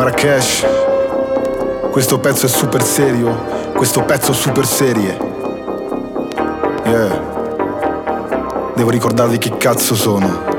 Marrakesh. Questo pezzo è super serio, questo pezzo super serie. Yeah. Devo ricordarvi chi cazzo sono.